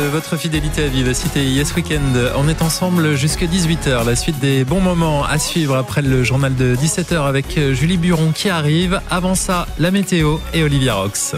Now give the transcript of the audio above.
votre fidélité à Vive. C'était Yes Weekend. On est ensemble jusqu'à 18h. La suite des bons moments à suivre après le journal de 17h avec Julie Buron qui arrive. Avant ça, la météo et Olivia Rox.